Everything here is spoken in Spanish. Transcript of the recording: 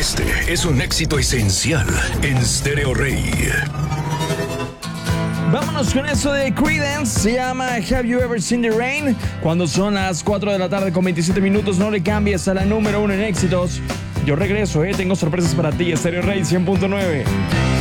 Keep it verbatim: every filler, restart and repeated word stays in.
Este es un éxito esencial en Stereo Rey. Vámonos con eso de Creedence, se llama Have You Ever Seen the Rain? Cuando son las cuatro de la tarde con veintisiete minutos, no le cambies a la número uno en éxitos. Yo regreso, eh, tengo sorpresas para ti, Stereo Rey cien punto nueve.